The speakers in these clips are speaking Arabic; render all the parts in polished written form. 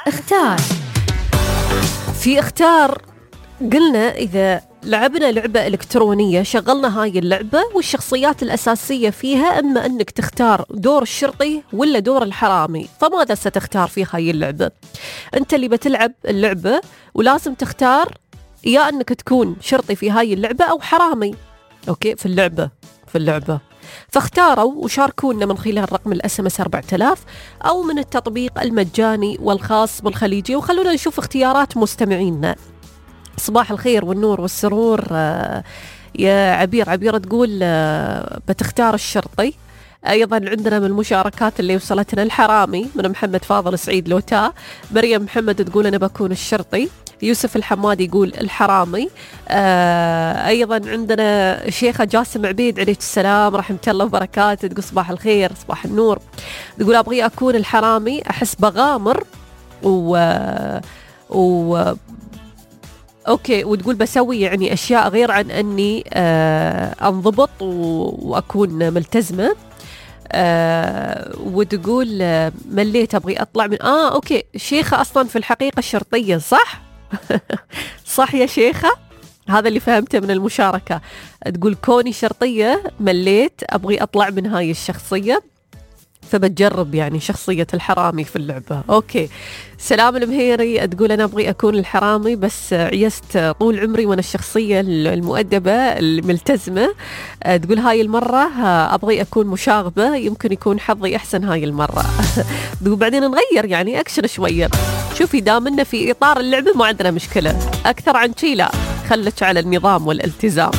اختار. في اختار قلنا إذا لعبنا لعبة إلكترونية شغلنا هاي اللعبة والشخصيات الأساسية فيها إما أنك تختار دور الشرطي ولا دور الحرامي، فماذا ستختار في هاي اللعبة؟ أنت اللي بتلعب اللعبة ولازم تختار يا أنك تكون شرطي في هاي اللعبة أو حرامي. أوكي، في اللعبة فاختاروا وشاركونا من خلال رقم الSMS 4000 أو من التطبيق المجاني والخاص بالخليجي، وخلونا نشوف اختيارات مستمعينا. صباح الخير والنور والسرور يا عبير تقول بتختار الشرطي. أيضا عندنا من المشاركات اللي وصلتنا الحرامي من محمد فاضل سعيد لوتا. مريم محمد تقول أنا بكون الشرطي. يوسف الحمادي يقول الحرامي. أيضا عندنا شيخة جاسم عبيد عليه السلام ورحمة الله وبركاته تقول صباح الخير صباح النور، تقول أبغي أكون الحرامي، أحس بغامر أوكي، وتقول بسوي يعني أشياء غير عن أني أنضبط وأكون ملتزمة. وتقول مليت أبغي أطلع من أوكي، شيخة أصلا في الحقيقة شرطية صح؟ صح يا شيخة، هذا اللي فهمته من المشاركة. تقول كوني شرطية مليت أبغي أطلع من هاي الشخصية، فبتجرب يعني شخصية الحرامي في اللعبة. أوكي، سلام المهيري تقول أنا أبغي أكون الحرامي بس عيست طول عمري وأنا الشخصية المؤدبة الملتزمة. تقول هاي المرة أبغي أكون مشاغبة، يمكن يكون حظي أحسن هاي المرة. تقول بعدين نغير يعني أكشن شوية. شوفي دامنا في إطار اللعبة ما عندنا مشكلة، أكثر عن شي لا، خلتش على النظام والالتزام.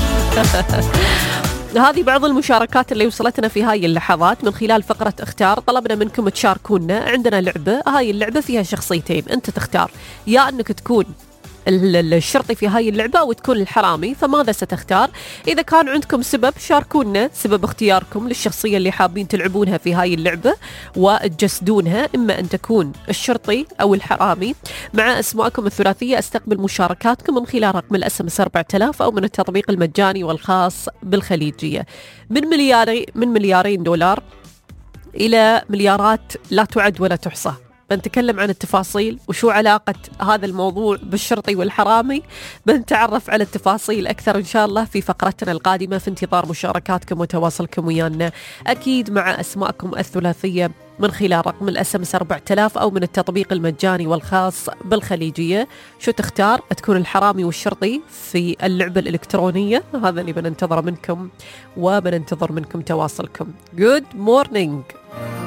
هذه بعض المشاركات اللي وصلتنا في هاي اللحظات من خلال فقرة اختار. طلبنا منكم تشاركونا، عندنا لعبة، هاي اللعبة فيها شخصيتين، انت تختار يا انك تكون الشرطي في هاي اللعبة أو تكون الحرامي، فماذا ستختار؟ إذا كان عندكم سبب شاركونا سبب اختياركم للشخصية اللي حابين تلعبونها في هاي اللعبة وتجسدونها، إما أن تكون الشرطي أو الحرامي مع أسماءكم الثلاثية. استقبل مشاركاتكم من خلال رقم الSMS 4000 أو من التطبيق المجاني والخاص بالخليجية. من مليارين دولار إلى مليارات لا تعد ولا تحصى. بنتكلم عن التفاصيل وشو علاقة هذا الموضوع بالشرطي والحرامي، بنتعرف على التفاصيل أكثر إن شاء الله في فقرتنا القادمة، في انتظار مشاركاتكم وتواصلكم ويانا أكيد مع أسماءكم الثلاثية من خلال رقم الSMS 4000 أو من التطبيق المجاني والخاص بالخليجية. شو تختار؟ تكون الحرامي والشرطي في اللعبة الإلكترونية؟ هذا اللي بننتظر منكم وبننتظر منكم تواصلكم. Good morning.